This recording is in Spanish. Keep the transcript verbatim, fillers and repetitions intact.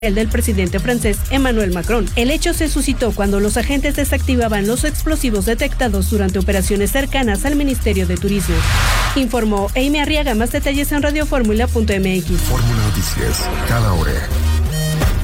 el del presidente francés Emmanuel Macron. El hecho se suscitó cuando los agentes desactivaban los explosivos detectados durante operaciones cercanas al Ministerio de Turismo. Informó Amy Arriaga. Más detalles en radio fórmula punto m x. Fórmula Noticias, cada hora.